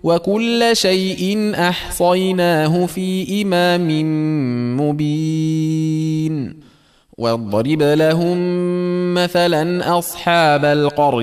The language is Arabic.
وكل شيء أحصيناه في إمام مبين واضرب لهم مثلا أصحاب القرية